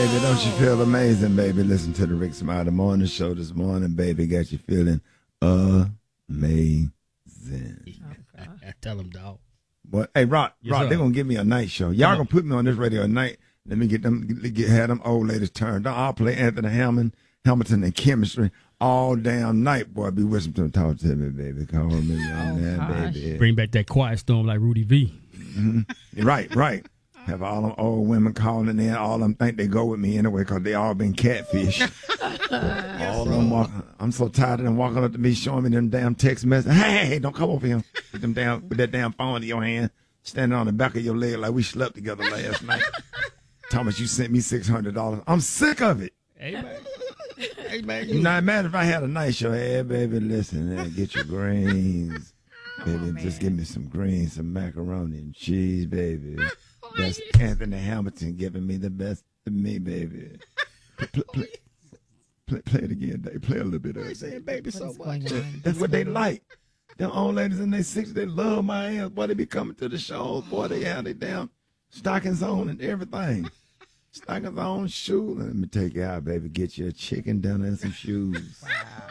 baby, don't you feel amazing, baby? Listen to the Rick Smiley Morning Show this morning, baby. Got you feeling amazing. Tell him, dog. What? Hey, Rock, Yes, Rock, sir. they're going to give me a night show. Y'all going to put me on this radio at night. Let me have them old ladies turned. I'll play Anthony Hamilton and Chemistry all damn night, boy. Be listening to him, talk to me, baby. Call me young man, baby. Bring back that quiet storm like Rudy V. Mm-hmm. Right. Have all them old women calling in. All them think they go with me anyway because they all been catfish. All them I'm so tired of them walking up to me showing me them damn text messages. Hey, don't come over here with that damn phone in your hand, standing on the back of your leg like we slept together last night. Thomas, you sent me $600. I'm sick of it. Hey, man. Now, imagine if I had a night show. Hey, baby, listen, get your greens. Baby, just give me some greens, some macaroni and cheese, baby. That's Anthony Hamilton giving me the best of me, baby. Play it again, Dave. Play a little bit of it. Saying baby so much. That's what they like. Them old ladies in their 60s, they love my ass. Boy, they be coming to the shows. Boy, they have their damn stockings on and everything. Stockings on, shoes. Let me take you out, baby. Get you a chicken dinner and some shoes.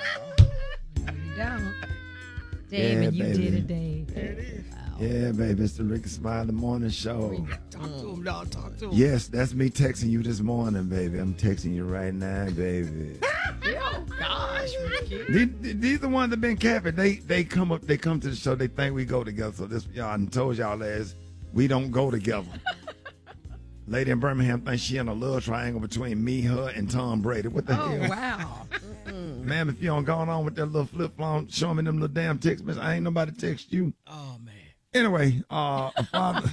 Down. Damon, you baby. did it, Dave. There it is. Yeah, baby, it's the Ricky Smiley Morning Show. Talk to him, dog. Talk to him. Yes, that's me texting you this morning, baby. I'm texting you right now, baby. Oh, gosh, Ricky. These the ones that been capping. They come to the show. They think we go together. So this, y'all, I told y'all last, we don't go together. Lady in Birmingham thinks she in a love triangle between me, her, and Tom Brady. What the hell? Oh, wow. Ma'am, if you don't going on with that little flip-flop, showing me them little damn text messages, I ain't nobody text you. Oh, man. Anyway, a father...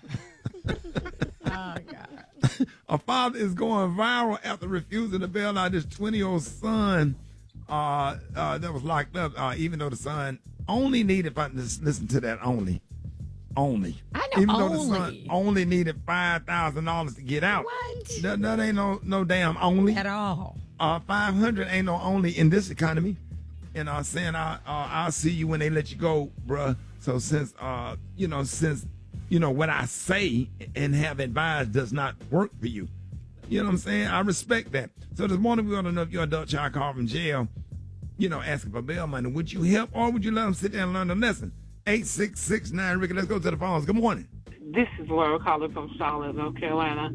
Oh, God. A father is going viral after refusing to bail out his 20-year-old son that was locked up, even though the son only needed, listen to that, only. I know, Even though only. the son only needed $5,000 to get out. What? That ain't no damn only. At all. 500 ain't no only in this economy. And saying I'll see you when they let you go, bruh. So since what I say and have advised does not work for you, you know what I'm saying? I respect that. So this morning we want to know if your adult child called from jail, asking for bail money. Would you help or would you let them sit there and learn the lesson? 8669 Ricky, let's go to the phones. Good morning. This is Laura calling from Charlotte, North Carolina.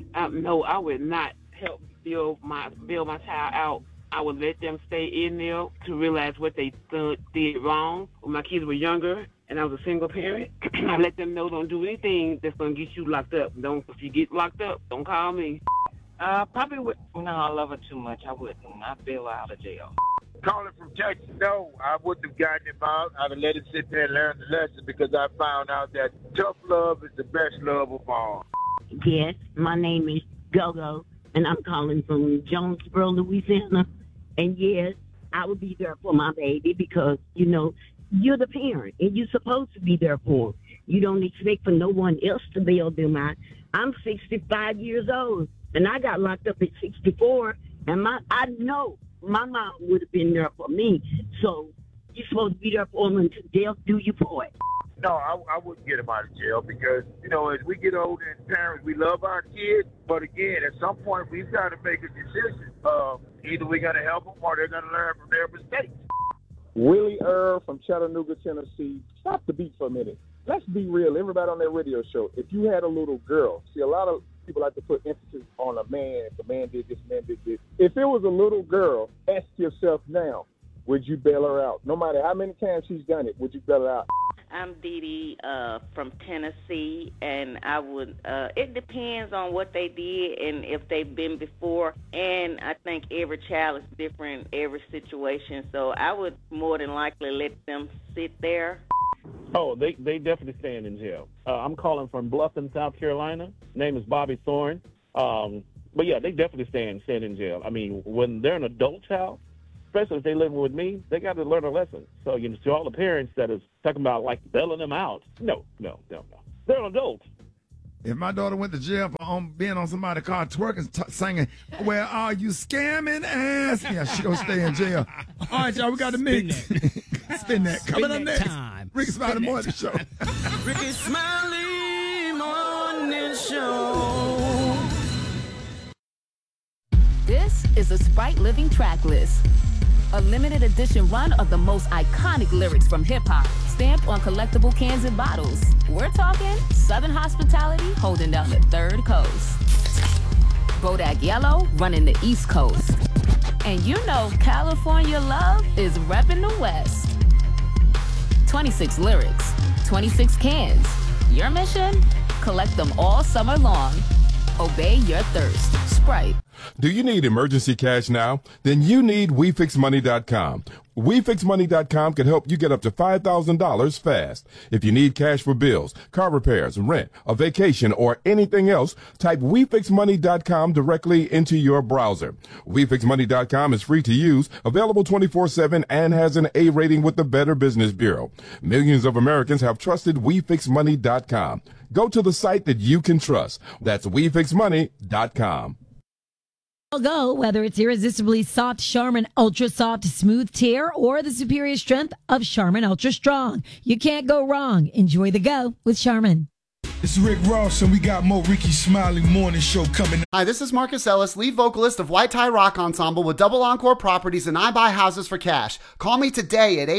No, I would not help bail my child out. I would let them stay in there to realize what they did wrong. When my kids were younger and I was a single parent, I let them know don't do anything that's going to get you locked up. If you get locked up, don't call me. Probably would. No, I love her too much. I wouldn't. I'd bail her out of jail. Calling from Texas, no, I wouldn't have gotten him out. I'd have let him sit there and learn the lesson because I found out that tough love is the best love of all. Yes, my name is Gogo, and I'm calling from Jonesboro, Louisiana. And yes, I would be there for my baby because, you're the parent, and you're supposed to be there for him. You don't expect for no one else to bail them out. I'm 65 years old, and I got locked up at 64, and I know my mom would have been there for me. So you're supposed to be there for them until death do you for it. No, I wouldn't get him out of jail because, as we get older as parents, we love our kids. But again, at some point, we've got to make a decision. Either we got to help them or they're going to learn from their mistakes. Willie Earl from Chattanooga, Tennessee. Stop the beat for a minute. Let's be real. Everybody on that radio show, if you had a little girl, see, a lot of people like to put emphasis on a man. If a man did this, man did this. If it was a little girl, ask yourself now, would you bail her out? No matter how many times she's done it, would you bail her out? I'm Dee Dee from Tennessee, and I would. It depends on what they did and if they've been before. And I think every child is different, every situation. So I would more than likely let them sit there. Oh, they definitely stand in jail. I'm calling from Bluffton, South Carolina. Name is Bobby Thorne. But yeah, they definitely stand in jail. I mean, when they're an adult child, especially if they live with me, they got to learn a lesson. So, to all the parents that is talking about like bailing them out, no. They're an adult. If my daughter went to jail for being on somebody's car twerking, singing, "Where are you scamming ass?" Yeah, she gonna stay in jail. All right, y'all, we got to mix. Spin that. Coming up next. Ricky Smiley Morning Show. Ricky Smiley Morning Show. This is a Sprite Living track list. A limited edition run of the most iconic lyrics from hip-hop, stamped on collectible cans and bottles. We're talking Southern hospitality holding down the third coast. Bodak Yellow running the East Coast. And you know California love is repping the West. 26 lyrics, 26 cans. Your mission? Collect them all summer long. Obey your thirst. Sprite. Do you need emergency cash now? Then you need WeFixMoney.com. WeFixMoney.com can help you get up to $5,000 fast. If you need cash for bills, car repairs, rent, a vacation, or anything else, type WeFixMoney.com directly into your browser. WeFixMoney.com is free to use, available 24/7, and has an A rating with the Better Business Bureau. Millions of Americans have trusted WeFixMoney.com. Go to the site that you can trust. That's WeFixMoney.com. Go, whether it's irresistibly soft Charmin Ultra Soft Smooth Tear or the superior strength of Charmin Ultra Strong. You can't go wrong. Enjoy the go with Charmin. It's Rick Ross, and we got more Ricky Smiley Morning Show coming. Hi, this is Marcus Ellis, lead vocalist of White Tie Rock Ensemble with Double Encore Properties, and I buy houses for cash. Call me today at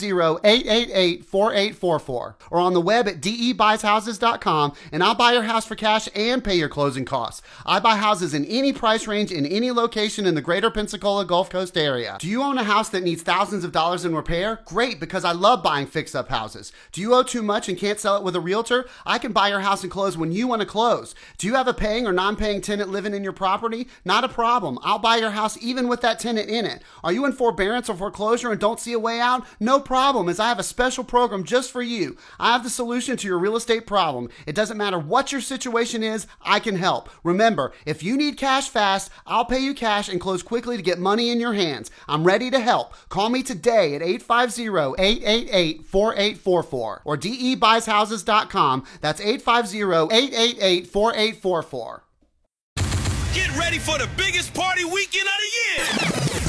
850-888-4844 or on the web at debuys.houses.com, and I'll buy your house for cash and pay your closing costs. I buy houses in any price range in any location in the greater Pensacola Gulf Coast area. Do you own a house that needs thousands of dollars in repair? Great, because I love buying fix-up houses. Do you owe too much and can't sell it with a realtor? I can buy your house and close when you want to close. Do you have a paying or non-paying tenant living in your property? Not a problem. I'll buy your house even with that tenant in it. Are you in forbearance or foreclosure and don't see a way out? No problem, as I have a special program just for you. I have the solution to your real estate problem. It doesn't matter what your situation is, I can help. Remember, if you need cash fast, I'll pay you cash and close quickly to get money in your hands. I'm ready to help. Call me today at 850-888-4844 or debuysHouses.com. That's 850-888-4844. Get ready for the biggest party weekend of the year.